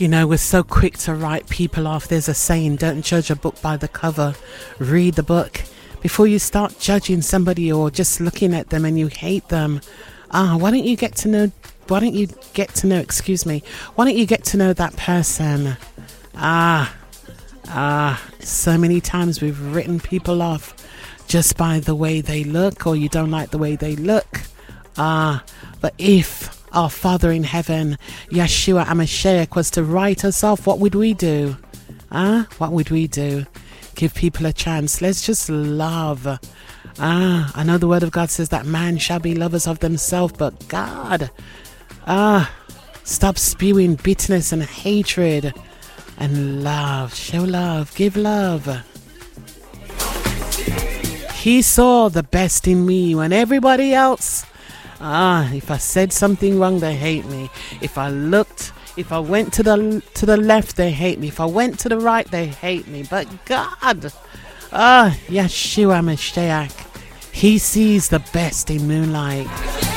You know, we're so quick to write people off. There's a saying, don't judge a book by the cover. Read the book. Before you start judging somebody or just looking at them and you hate them, why don't you get to know that person? So many times we've written people off just by the way they look, or you don't like the way they look. But if our Father in heaven, Yeshua HaMashiach, was to write us off, what would we do? What would we do? Give people a chance. Let's just love. I know the word of God says that man shall be lovers of themselves, but God, stop spewing bitterness and hatred and love. Show love. Give love. He saw the best in me when everybody else, if I said something wrong, they hate me. If I went to the left, they hate me. If I went to the right, they hate me. But God, Yeshua HaMashiach, He sees the best in moonlight.